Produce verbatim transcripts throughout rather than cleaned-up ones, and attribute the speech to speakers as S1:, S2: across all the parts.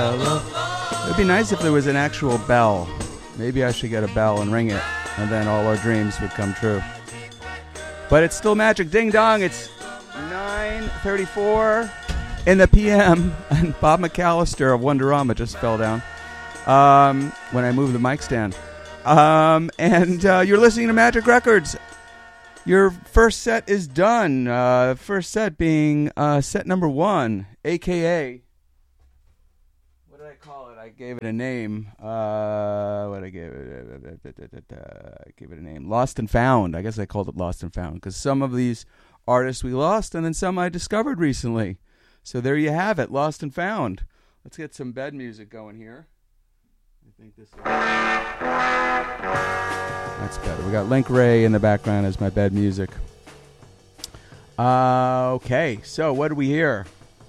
S1: It'd be nice if there was an actual bell. Maybe I should get a bell and ring it, and then all our dreams would come true. But it's still magic. Ding dong, it's nine thirty-four in the P M, and Bob McAllister of Wonderama just fell down um, when I moved the mic stand. Um, and uh, you're listening to Magic Records. Your first set is done. Uh, first set being uh, set number one, a k a what did I call it? I gave it a name. Uh, what I gave it? I gave it a name. Lost and Found. I guess I called it Lost and Found because some of these artists we lost, and then some I discovered recently. So there you have it, Lost and Found. Let's get some bed music going here. I think this is... That's better. We got Link Ray in the background as my bed music. Uh, okay, so what did we hear?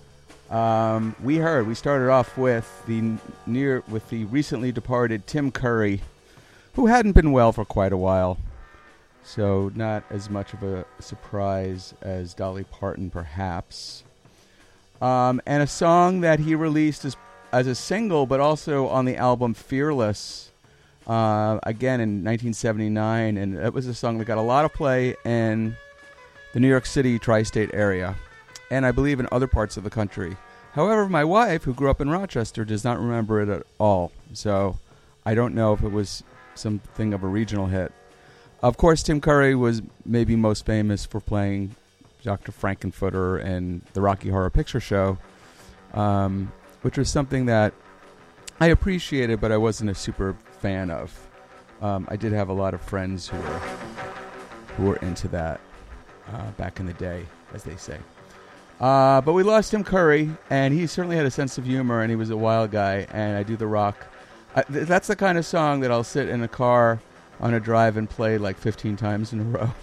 S1: Um, we heard, we started off with the near with the recently departed Tim Curry, who hadn't been well for quite a while. So not as much of a surprise as Dolly Parton, perhaps. Um, and a song that he released as, as a single, but also on the album Fearless, uh, again in nineteen seventy-nine. And it was a song that got a lot of play in the New York City tri-state area, and I believe in other parts of the country. However, my wife, who grew up in Rochester, does not remember it at all. So I don't know if it was something of a regional hit. Of course, Tim Curry was maybe most famous for playing Doctor Frankenfooter in the Rocky Horror Picture Show, um, which was something that I appreciated, but I wasn't a super fan of. Um, I did have a lot of friends who were who were into that uh, back in the day, as they say. Uh, but we lost Tim Curry, and he certainly had a sense of humor, and he was a wild guy, and I do the rock. I, th- that's the kind of song that I'll sit in a car on a drive and play like fifteen times in a row.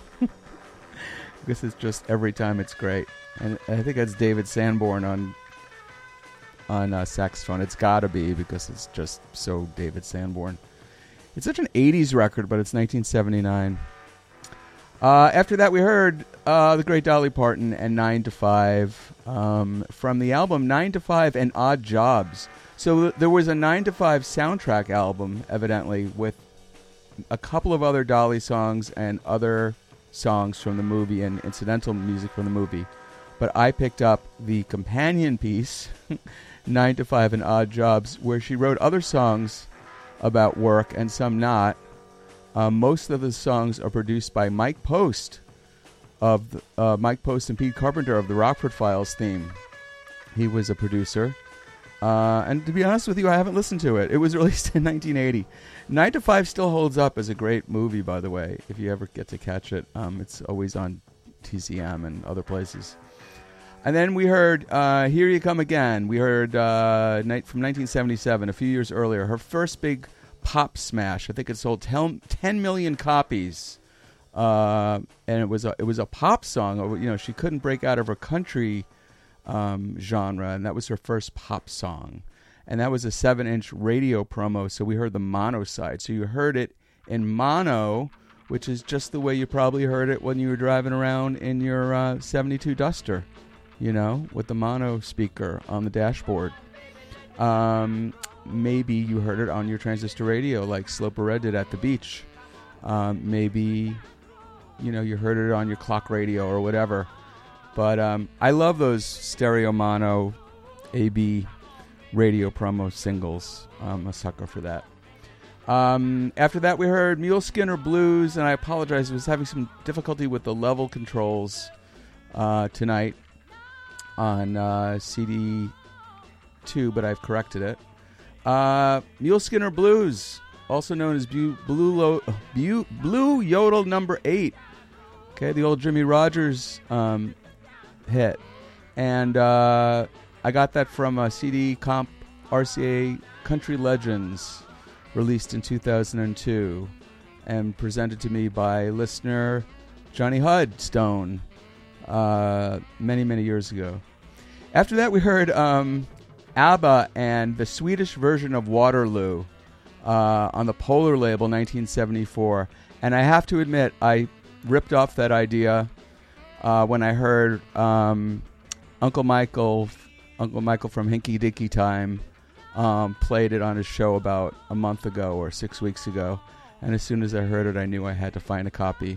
S1: This is just every time it's great. And I think that's David Sanborn on on uh, saxophone. It's got to be, because it's just so David Sanborn. It's such an eighties record, but it's nineteen seventy-nine. Uh, after that, we heard uh, the great Dolly Parton and nine to five um, from the album nine to five and Odd Jobs. So there was a nine to five soundtrack album, evidently, with a couple of other Dolly songs and other songs from the movie and incidental music from the movie. But I picked up the companion piece, nine to five and Odd Jobs, where she wrote other songs about work and some not. Uh, most of the songs are produced by Mike Post of the, uh, Mike Post and Pete Carpenter of the Rockford Files theme. He was a producer. Uh, and to be honest with you, I haven't listened to it. It was released in nineteen eighty. nine to five still holds up as a great movie, by the way, if you ever get to catch it. Um, it's always on T C M and other places. And then we heard uh, Here You Come Again. We heard uh, night from nineteen seventy-seven, a few years earlier. Her first big pop smash. I think it sold ten million copies. Uh, and it was a, it was a pop song. You know, she couldn't break out of her country um, genre, and that was her first pop song. And that was a seven-inch radio promo, so we heard the mono side. So you heard it in mono, which is just the way you probably heard it when you were driving around in your uh, seventy-two Duster, you know, with the mono speaker on the dashboard. Um, maybe you heard it on your transistor radio like Sloper Red did at the beach. Um, maybe, you know, you heard it on your clock radio or whatever. But um, I love those stereo mono A B radio promo singles. I'm a sucker for that. Um, after that, we heard Mule Skinner Blues, and I apologize. I was having some difficulty with the level controls uh, tonight on uh, C D two, but I've corrected it. Uh, Mule Skinner Blues, also known as Bu- Blue, Lo- Bu- Blue Yodel Number eight. Okay, the old Jimmy Rogers um, hit. And uh, I got that from a C D comp R C A Country Legends, released in two thousand two, and presented to me by listener Johnny Hudstone uh, many, many years ago. After that, we heard um, ABBA and the Swedish version of Waterloo uh, on the Polar label, nineteen seventy-four. And I have to admit, I ripped off that idea uh, when I heard um, Uncle Michael, Uncle Michael from Hinky Dinky Time, um, played it on his show about a month ago or six weeks ago. And as soon as I heard it, I knew I had to find a copy.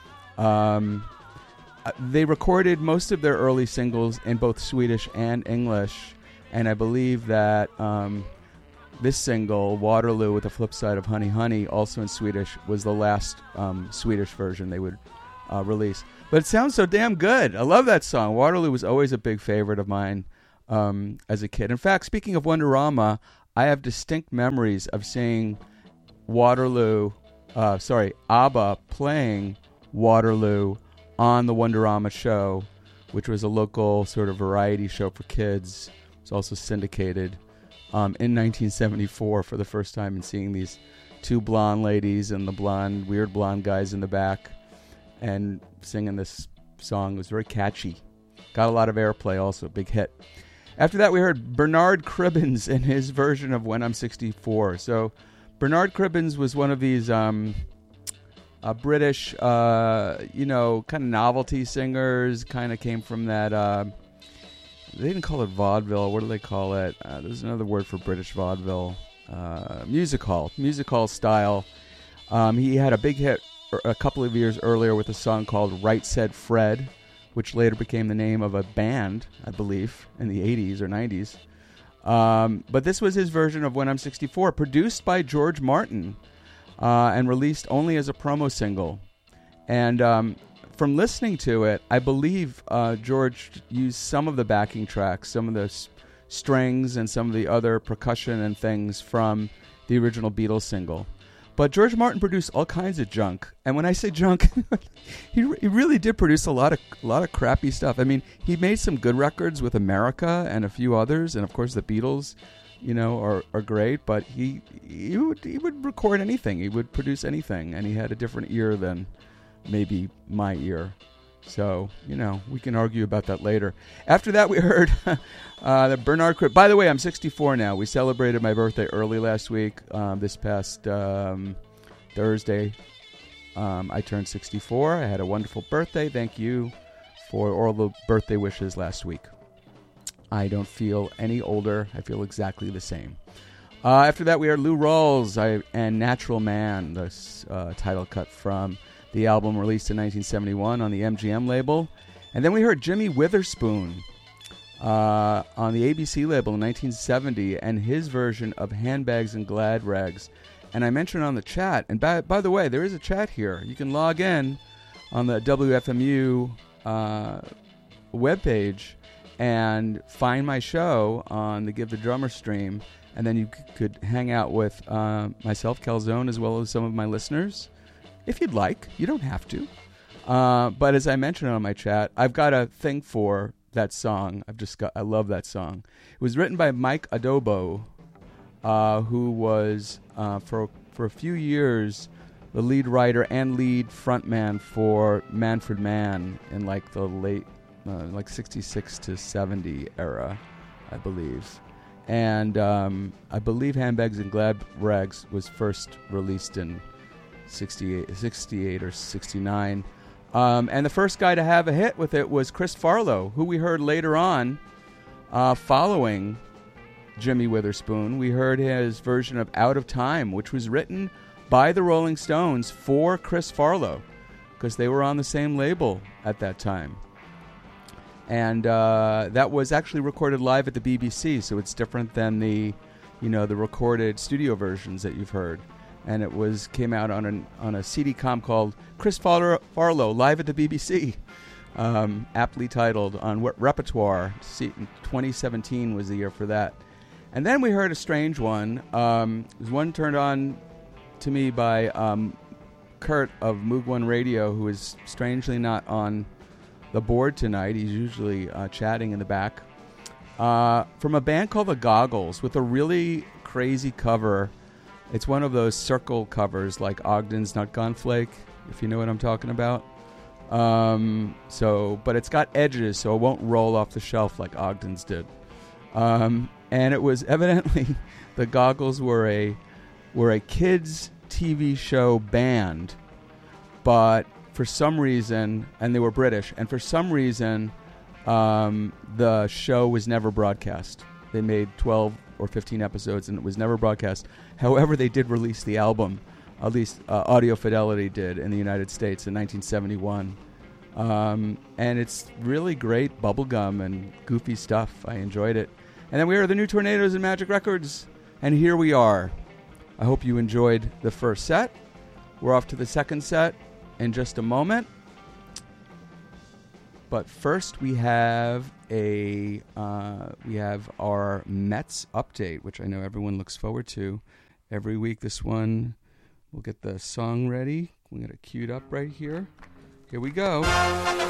S1: Um, they recorded most of their early singles in both Swedish and English. And I believe that um, this single, Waterloo with the flip side of Honey Honey, also in Swedish, was the last um, Swedish version they would uh, release. But it sounds so damn good. I love that song. Waterloo was always a big favorite of mine um, as a kid. In fact, speaking of Wonderama, I have distinct memories of seeing Waterloo, uh, sorry, ABBA playing Waterloo on the Wonderama show, which was a local sort of variety show for kids. It was also syndicated um, in nineteen seventy-four for the first time, and seeing these two blonde ladies and the blonde, weird blonde guys in the back and singing this song. It was very catchy. Got a lot of airplay also, big hit. After that, we heard Bernard Cribbins in his version of When I'm sixty-four. So Bernard Cribbins was one of these um, uh, British, uh, you know, kind of novelty singers, kind of came from that, uh, they didn't call it vaudeville. What do they call it? Uh, there's another word for British vaudeville. Uh, music hall. Music hall style. Um, he had a big hit a couple of years earlier with a song called Right Said Fred, which later became the name of a band, I believe, in the eighties or nineties. Um, but this was his version of When I'm sixty-four, produced by George Martin uh, and released only as a promo single. And um, from listening to it, I believe uh, George used some of the backing tracks, some of the s- strings and some of the other percussion and things from the original Beatles single. But George Martin produced all kinds of junk, and when I say junk, he he really did produce a lot of a lot of crappy stuff. I mean, he made some good records with America and a few others, and of course the Beatles, you know, are, are great. But he he would he would record anything, he would produce anything, and he had a different ear than maybe my ear. So, you know, we can argue about that later. After that, we heard uh, the Bernard Cribbins. By the way, I'm sixty-four now. We celebrated my birthday early last week. Um, this past um, Thursday, um, I turned sixty-four. I had a wonderful birthday. Thank you for all the birthday wishes last week. I don't feel any older. I feel exactly the same. Uh, after that, we heard Lou Rawls I, and Natural Man, the uh, title cut from the album released in nineteen seventy-one on the M G M label. And then we heard Jimmy Witherspoon uh, on the A B C label in nineteen seventy and his version of Handbags and Glad Rags. And I mentioned on the chat, and by, by the way, there is a chat here. You can log in on the W F M U uh, webpage and find my show on the Give the Drummer stream. And then you c- could hang out with uh, myself, Calzone, as well as some of my listeners. If you'd like. You don't have to. Uh, but as I mentioned on my chat, I've got a thing for that song. I've just got, I love that song. It was written by Mike Adobo, uh, who was, uh, for, for a few years, the lead writer and lead frontman for Manfred Mann in like the late, uh, like sixty-six to seventy era, I believe. And um, I believe Handbags and Glad Rags was first released in sixty-eight, sixty-eight or sixty-nine. Um, and the first guy to have a hit with it was Chris Farlowe, who we heard later on uh, following Jimmy Witherspoon. We heard his version of Out of Time, which was written by the Rolling Stones for Chris Farlowe, because they were on the same label at that time. And uh, that was actually recorded live at the B B C, so it's different than the, you know, the recorded studio versions that you've heard. And it was came out on an on a C D-COM called Chris Far- Farlowe Live at the B B C, um, aptly titled on what Repertoire. twenty seventeen was the year for that. And then we heard a strange one. Um, it was one turned on to me by um, Kurt of Moog One Radio, who is strangely not on the board tonight. He's usually uh, chatting in the back. Uh, from a band called The Goggles, with a really crazy cover. It's one of those circle covers like Ogden's Nut Gunflake, if you know what I'm talking about. Um, so, but it's got edges, so it won't roll off the shelf like Ogden's did. Um, and it was evidently the Goggles were a were a kids' T V show band, but for some reason, and they were British, and for some reason, um, the show was never broadcast. They made twelve or fifteen episodes, and it was never broadcast. However, they did release the album, at least uh, Audio Fidelity did in the United States in nineteen seventy-one. Um, and it's really great bubblegum and goofy stuff. I enjoyed it. And then we are the New Tornadoes and Magic Records, and here we are. I hope you enjoyed the first set. We're off to the second set in just a moment. But first, we have a uh, we have our Mets update, which I know everyone looks forward to every week. This one, we'll get the song ready. We got it queued up right here. Here we go.